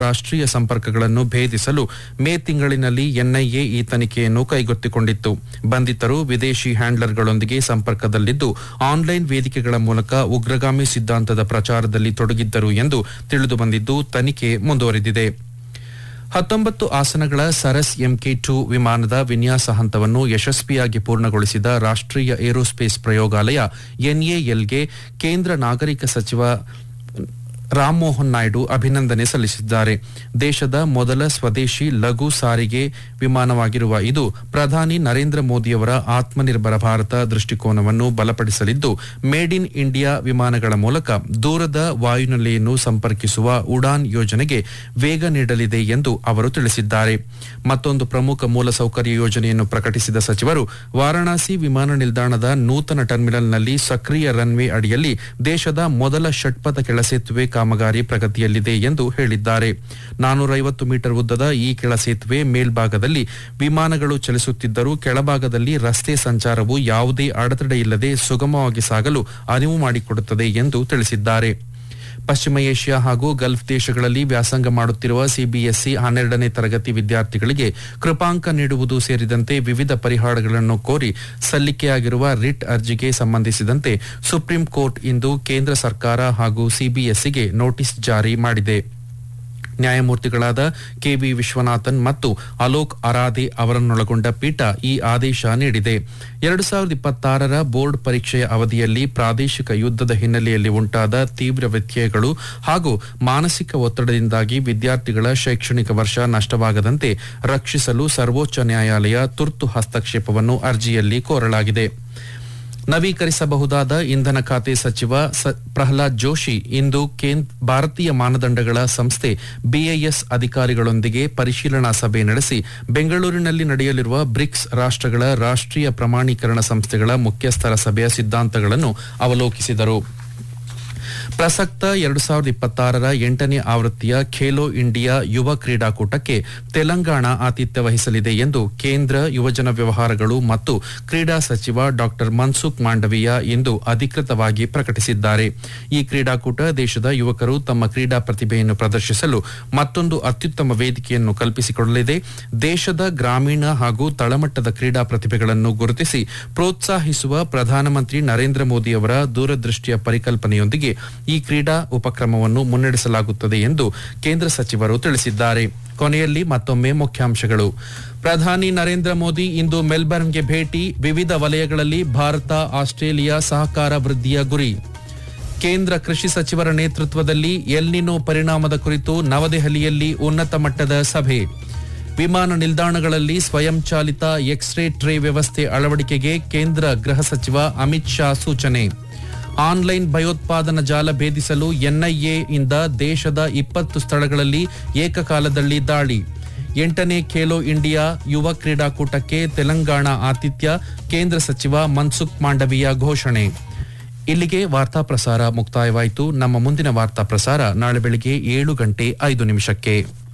ರಾಷ್ಟ್ರೀಯ ಸಂಪರ್ಕಗಳನ್ನು ಭೇದಿಸಲು ಮೇ ತಿಂಗಳಿನಲ್ಲಿ ಎನ್ಐಎ ಈ ತನಿಖೆಯನ್ನು ಕೈಗೆತ್ತಿಕೊಂಡಿತ್ತು. ಬಂಧಿತರು ವಿದೇಶಿ ಹ್ಯಾಂಡ್ಲರ್ಗಳೊಂದಿಗೆ ಸಂಪರ್ಕದಲ್ಲಿದ್ದು ಆನ್ಲೈನ್ ವೇದಿಕೆಗಳ ಮೂಲಕ ಉಗ್ರಗಾಮಿ ಸಿದ್ಧಾಂತದ ಪ್ರಚಾರದಲ್ಲಿ ತೊಡಗಿದ್ದರು ಎಂದು ತಿಳಿದುಬಂದಿದ್ದು ತನಿಖೆ ಮುಂದುವರೆದಿದೆ. 19 ಆಸನಗಳ ಸರಸ್ MK2 ವಿಮಾನದ ವಿನ್ಯಾಸ ಹಂತವನ್ನು ಯಶಸ್ವಿಯಾಗಿ ಪೂರ್ಣಗೊಳಿಸಿದ ರಾಷ್ಟ್ರೀಯ ಏರೋಸ್ಪೇಸ್ ಪ್ರಯೋಗಾಲಯ NALಗೆ ಕೇಂದ್ರ ನಾಗರಿಕ ಸಚಿವ ರಾಮಮೋಹನ್ ನಾಯ್ಡು ಅಭಿನಂದನೆ ಸಲ್ಲಿಸಿದ್ದಾರೆ. ದೇಶದ ಮೊದಲ ಸ್ವದೇಶಿ ಲಘು ಸಾರಿಗೆ ವಿಮಾನವಾಗಿರುವ ಇದು ಪ್ರಧಾನಿ ನರೇಂದ್ರ ಮೋದಿಯವರ ಆತ್ಮನಿರ್ಭರ ಭಾರತ ದೃಷ್ಟಿಕೋನವನ್ನು ಬಲಪಡಿಸಲಿದ್ದು ಮೇಡ್ ಇನ್ ಇಂಡಿಯಾ ವಿಮಾನಗಳ ಮೂಲಕ ದೂರದ ವಾಯುನೆಲೆಯನ್ನು ಸಂಪರ್ಕಿಸುವ ಉಡಾನ್ ಯೋಜನೆಗೆ ವೇಗ ನೀಡಲಿದೆ ಎಂದು ಅವರು ತಿಳಿಸಿದ್ದಾರೆ. ಮತ್ತೊಂದು ಪ್ರಮುಖ ಮೂಲಸೌಕರ್ಯ ಯೋಜನೆಯನ್ನು ಪ್ರಕಟಿಸಿದ ಸಚಿವರು ವಾರಾಣಸಿ ವಿಮಾನ ನಿಲ್ದಾಣದ ನೂತನ ಟರ್ಮಿನಲ್ನಲ್ಲಿ ಸಕ್ರಿಯ ರನ್ವೇ ಅಡಿಯಲ್ಲಿ ದೇಶದ ಮೊದಲ ಷಟ್ಪಥ ಕೆಳಸೇತುವೆ ಕಾಮಗಾರಿ ಪ್ರಗತಿಯಲ್ಲಿದೆ ಎಂದು ಹೇಳಿದ್ದಾರೆ. 450 ಮೀಟರ್ ಉದ್ದದ ಈ ಕೆಳಸೇತುವೆ ಮೇಲ್ಭಾಗದಲ್ಲಿ ವಿಮಾನಗಳು ಚಲಿಸುತ್ತಿದ್ದರೂ ಕೆಳಭಾಗದಲ್ಲಿ ರಸ್ತೆ ಸಂಚಾರವು ಯಾವುದೇ ಅಡೆತಡೆ ಇಲ್ಲದೆ ಸುಗಮವಾಗಿ ಸಾಗಲು ಅನುವು ಮಾಡಿಕೊಡುತ್ತದೆ ಎಂದು ತಿಳಿಸಿದ್ದಾರೆ. ಪಶ್ಚಿಮ ಏಷ್ಯಾ ಹಾಗೂ ಗಲ್ಫ್ ದೇಶಗಳಲ್ಲಿ ವ್ಯಾಸಂಗ ಮಾಡುತ್ತಿರುವ CBSE 12ನೇ ತರಗತಿ ವಿದ್ಯಾರ್ಥಿಗಳಿಗೆ ಕೃಪಾಂಕ ನೀಡುವುದು ಸೇರಿದಂತೆ ವಿವಿಧ ಪರಿಹಾರಗಳನ್ನು ಕೋರಿ ಸಲ್ಲಿಕೆಯಾಗಿರುವ ರಿಟ್ ಅರ್ಜಿಗೆ ಸಂಬಂಧಿಸಿದಂತೆ ಸುಪ್ರೀಂ ಕೋರ್ಟ್ ಇಂದು ಕೇಂದ್ರ ಸರ್ಕಾರ ಹಾಗೂ CBSEಗೆ ನೋಟಿಸ್ ಜಾರಿ ಮಾಡಿದೆ. ನ್ಯಾಯಮೂರ್ತಿಗಳಾದ KV ವಿಶ್ವನಾಥನ್ ಮತ್ತು ಅಲೋಕ್ ಅರಾಧೆ ಅವರನ್ನೊಳಗೊಂಡ ಪೀಠ ಈ ಆದೇಶ ನೀಡಿದೆ. 2026ರ ಬೋರ್ಡ್ ಪರೀಕ್ಷೆಯ ಅವಧಿಯಲ್ಲಿ ಪ್ರಾದೇಶಿಕ ಯುದ್ಧದ ಹಿನ್ನೆಲೆಯಲ್ಲಿ ಉಂಟಾದ ತೀವ್ರ ವ್ಯತ್ಯಯಗಳು ಹಾಗೂ ಮಾನಸಿಕ ಒತ್ತಡದಿಂದಾಗಿ ವಿದ್ಯಾರ್ಥಿಗಳ ಶೈಕ್ಷಣಿಕ ವರ್ಷ ನಷ್ಟವಾಗದಂತೆ ರಕ್ಷಿಸಲು ಸರ್ವೋಚ್ಚ ನ್ಯಾಯಾಲಯ ತುರ್ತು ಹಸ್ತಕ್ಷೇಪವನ್ನು ಅರ್ಜಿಯಲ್ಲಿ ಕೋರಲಾಗಿದೆ. ನವೀಕರಿಸಬಹುದಾದ ಇಂಧನ ಖಾತೆ ಸಚಿವ ಪ್ರಹ್ಲಾದ್ ಜೋಶಿ ಇಂದು ಭಾರತೀಯ ಮಾನದಂಡಗಳ ಸಂಸ್ಥೆ BIS ಅಧಿಕಾರಿಗಳೊಂದಿಗೆ ಪರಿಶೀಲನಾ ಸಭೆ ನಡೆಸಿ ಬೆಂಗಳೂರಿನಲ್ಲಿ ನಡೆಯಲಿರುವ ಬ್ರಿಕ್ಸ್ ರಾಷ್ಟ್ರಗಳ ರಾಷ್ಟ್ರೀಯ ಪ್ರಮಾಣೀಕರಣ ಸಂಸ್ಥೆಗಳ ಮುಖ್ಯಸ್ಥರ ಸಭೆಯ ಸಿದ್ಧಾಂತಗಳನ್ನು ಅವಲೋಕಿಸಿದರು. ಪ್ರಸಕ್ತ 2026ರ 8ನೇ ಆವೃತ್ತಿಯ ಖೇಲೋ ಇಂಡಿಯಾ ಯುವ ಕ್ರೀಡಾಕೂಟಕ್ಕೆ ತೆಲಂಗಾಣ ಆತಿಥ್ಯ ವಹಿಸಲಿದೆ ಎಂದು ಕೇಂದ್ರ ಯುವಜನ ವ್ಯವಹಾರಗಳು ಮತ್ತು ಕ್ರೀಡಾ ಸಚಿವ ಡಾ ಮನ್ಸುಖ್ ಮಾಂಡವೀಯ ಇಂದು ಅಧಿಕೃತವಾಗಿ ಪ್ರಕಟಿಸಿದ್ದಾರೆ. ಈ ಕ್ರೀಡಾಕೂಟ ದೇಶದ ಯುವಕರು ತಮ್ಮ ಕ್ರೀಡಾ ಪ್ರತಿಭೆಯನ್ನು ಪ್ರದರ್ಶಿಸಲು ಮತ್ತೊಂದು ಅತ್ಯುತ್ತಮ ವೇದಿಕೆಯನ್ನು ಕಲ್ಪಿಸಿಕೊಡಲಿದೆ. ದೇಶದ ಗ್ರಾಮೀಣ ಹಾಗೂ ತಳಮಟ್ಟದ ಕ್ರೀಡಾ ಪ್ರತಿಭೆಗಳನ್ನು ಗುರುತಿಸಿ ಪ್ರೋತ್ಸಾಹಿಸುವ ಪ್ರಧಾನಮಂತ್ರಿ ನರೇಂದ್ರ ಮೋದಿಯವರ ದೂರದೃಷ್ಟಿಯ ಪರಿಕಲ್ಪನೆಯೊಂದಿಗೆ ಈ ಕ್ರೀಡಾ ಉಪಕ್ರಮವನ್ನು ಮುನ್ನಡೆಸಲಾಗುತ್ತದೆ ಎಂದು ಕೇಂದ್ರ ಸಚಿವರು ತಿಳಿಸಿದ್ದಾರೆ. ಕೊನೆಯಲ್ಲಿ ಮತ್ತೊಮ್ಮೆ ಮುಖ್ಯಾಂಶಗಳು. ಪ್ರಧಾನಿ ನರೇಂದ್ರ ಮೋದಿ ಇಂದು ಮೆಲ್ಬರ್ನ್ಗೆ ಭೇಟಿ, ವಿವಿಧ ವಲಯಗಳಲ್ಲಿ ಭಾರತ ಆಸ್ಟ್ರೇಲಿಯಾ ಸಹಕಾರ ವೃದ್ಧಿಯ ಗುರಿ. ಕೇಂದ್ರ ಕೃಷಿ ಸಚಿವರ ನೇತೃತ್ವದಲ್ಲಿ ಎಲ್ನಿನೋ ಪರಿಣಾಮದ ಕುರಿತು ನವದೆಹಲಿಯಲ್ಲಿ ಉನ್ನತ ಮಟ್ಟದ ಸಭೆ. ವಿಮಾನ ನಿಲ್ದಾಣಗಳಲ್ಲಿ ಸ್ವಯಂಚಾಲಿತ ಎಕ್ಸ್ರೇ ಟ್ರೇ ವ್ಯವಸ್ಥೆ ಅಳವಡಿಕೆಗೆ ಕೇಂದ್ರ ಗೃಹ ಸಚಿವ ಅಮಿತ್ ಶಾ ಸೂಚನೆ. ಆನ್ಲೈನ್ ಭಯೋತ್ಪಾದನಾ ಜಾಲ ಭೇದಿಸಲು NIA ಇಂದ ದೇಶದ 20 ಸ್ಥಳಗಳಲ್ಲಿ ಏಕಕಾಲದಲ್ಲಿ ದಾಳಿ. 8ನೇ ಖೇಲೋ ಇಂಡಿಯಾ ಯುವ ಕ್ರೀಡಾಕೂಟಕ್ಕೆ ತೆಲಂಗಾಣ ಆತಿಥ್ಯ, ಕೇಂದ್ರ ಸಚಿವ ಮನ್ಸುಖ್ ಮಾಂಡವೀಯ ಘೋಷಣೆ. ಇಲ್ಲಿಗೆ ವಾರ್ತಾ ಪ್ರಸಾರ ಮುಕ್ತಾಯವಾಯಿತು. ನಮ್ಮ ಮುಂದಿನ ವಾರ್ತಾ ಪ್ರಸಾರ ನಾಳೆ ಬೆಳಿಗ್ಗೆ 7:05 ನಿಮಿಷಕ್ಕೆ.